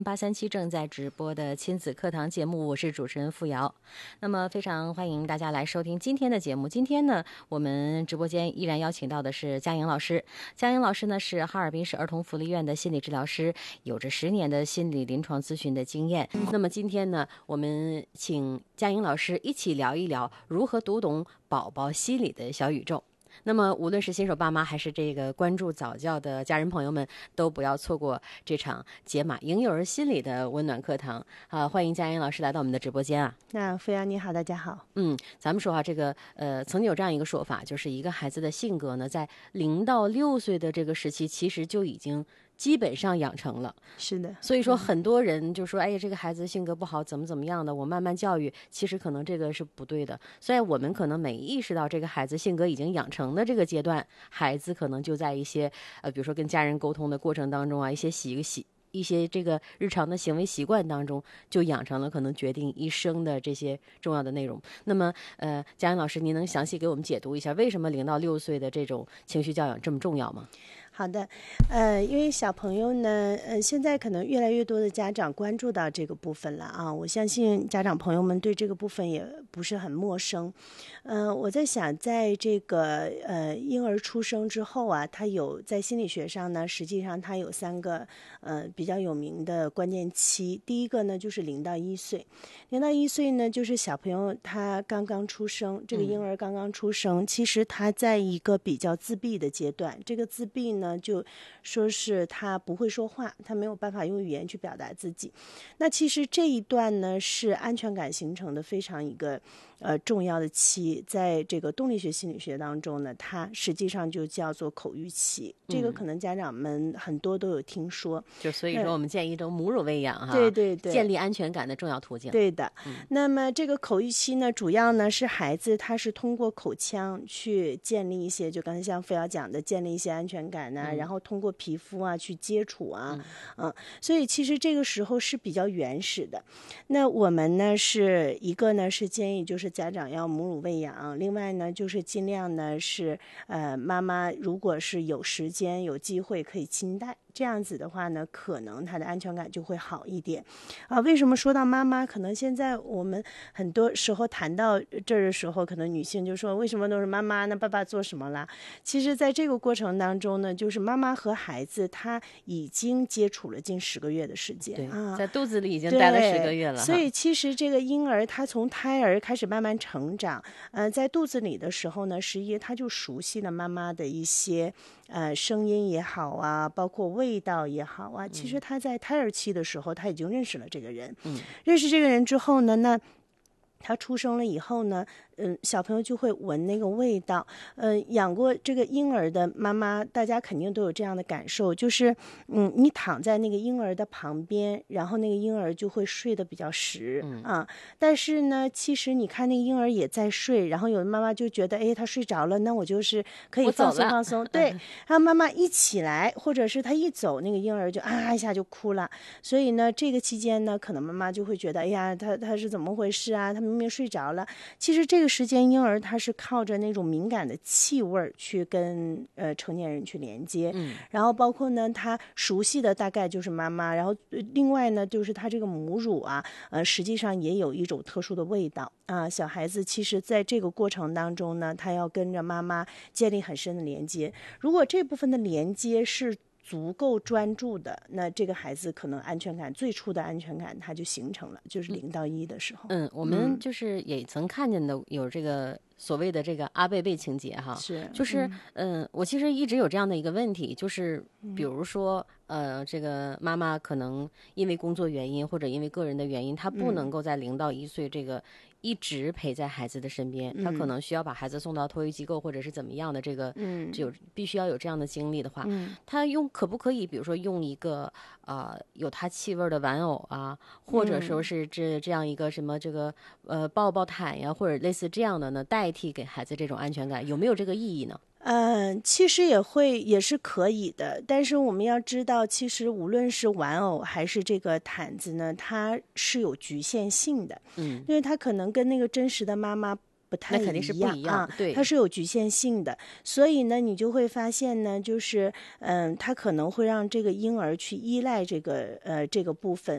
837正在直播的亲子课堂节目，我是主持人付瑶。那么非常欢迎大家来收听今天的节目。今天呢，我们直播间依然邀请到的是佳莹老师。佳莹老师呢是哈尔滨市儿童福利院的心理治疗师，有着10年的心理临床咨询的经验。那么今天呢，我们请佳莹老师一起聊一聊如何读懂宝宝心理的小宇宙。那么无论是新手爸妈还是这个关注早教的家人朋友们，都不要错过这场解码婴幼儿心理的温暖课堂啊！欢迎佳莹老师来到我们的直播间啊！ 那飞扬你好，大家好。 咱们说啊，这个曾经有这样一个说法，就是一个孩子的性格呢，在0到6岁的这个时期，其实就已经基本上养成了。 是的， 所以说很多人就说，哎呀，这个孩子性格不好，怎么样的，我慢慢教育，其实可能这个是不对的。虽然我们可能没意识到这个孩子性格已经养成的这个阶段，孩子可能就在一些比如说跟家人沟通的过程当中啊，一些这个日常的行为习惯当中，就养成了可能决定一生的这些重要的内容。那么佳莹老师，您能详细给我们解读一下，为什么0到6岁的这种情绪教养这么重要吗？ 好的，因为小朋友呢，现在可能越来越多的家长关注到这个部分了啊，我相信家长朋友们对这个部分也不是很陌生。我在想，在这个婴儿出生之后啊，他有在心理学上呢，实际上他有3个比较有名的关键期。第一个呢，就是0到1岁，0到1岁呢，就是小朋友他刚刚出生，这个婴儿刚刚出生，其实他在一个比较自闭的阶段，这个自闭呢，就说是他不会说话，他没有办法用语言去表达自己。那其实这一段呢，是安全感形成的非常一个重要的期，在这个动力学心理学当中呢，它实际上就叫做口欲期。这个可能家长们很多都有听说。 就所以说我们建议都母乳喂养哈， 对对对， 建立安全感的重要途径。 对的，那么这个口欲期呢，主要呢是孩子他是通过口腔去建立一些，就刚才像菲瑶讲的，建立一些安全感啊，然后通过皮肤啊去接触啊，所以其实这个时候是比较原始的。那我们呢是一个呢是建议就是家长要母乳喂养，另外呢就是尽量呢是妈妈如果是有时间有机会可以亲带。这样子的话呢，可能他的安全感就会好一点啊。为什么说到妈妈？可能现在我们很多时候谈到这儿的时候，可能女性就说为什么都是妈妈呢？爸爸做什么啦？其实在这个过程当中呢，就是妈妈和孩子他已经接触了近10个月的时间啊， 在肚子里已经待了10个月了。 所以其实这个婴儿他从胎儿开始慢慢成长，在肚子里的时候呢，实际他就熟悉了妈妈的一些声音也好啊，包括味道也好啊，其实他在胎儿期的时候他已经认识了这个人，认识这个人之后呢，那他出生了以后呢，小朋友就会闻那个味道。养过这个婴儿的妈妈，大家肯定都有这样的感受，就是你躺在那个婴儿的旁边，然后那个婴儿就会睡得比较实啊。但是呢，其实你看那个婴儿也在睡，然后有的妈妈就觉得，哎，他睡着了，那我就是可以放松放松。对，然后妈妈一起来，或者是他一走，那个婴儿就啊一下就哭了。所以呢，这个期间呢，可能妈妈就会觉得，哎呀，他是怎么回事啊？他明明睡着了。其实这个时间婴儿他是靠着那种敏感的气味去跟成年人去连接，然后包括呢他熟悉的大概就是妈妈，然后另外呢就是他这个母乳啊，实际上也有一种特殊的味道啊。小孩子其实在这个过程当中呢，他要跟着妈妈建立很深的连接，如果这部分的连接是足够专注的，那这个孩子可能安全感最初的安全感它就形成了，就是0到1的时候。 我们就是也曾看见的有这个所谓的这个阿贝贝情节哈， 是就是我其实一直有这样的一个问题，就是比如说这个妈妈可能因为工作原因或者因为个人的原因，她不能够在0到1岁这个一直陪在孩子的身边，她可能需要把孩子送到托育机构或者是怎么样的，这个必须要有这样的经历的话，她可不可以比如说用一个有他气味的玩偶啊，或者说是这样一个什么这个抱抱毯呀，或者类似这样的呢，代替给孩子这种安全感，有没有这个意义呢？ 其实也是可以的，但是我们要知道，其实无论是玩偶还是这个毯子呢，它是有局限性的，因为它可能跟那个真实的妈妈不太那肯定是不一样啊， 对， 它是有局限性的。所以呢，你就会发现呢，就是它可能会让这个婴儿去依赖这个部分。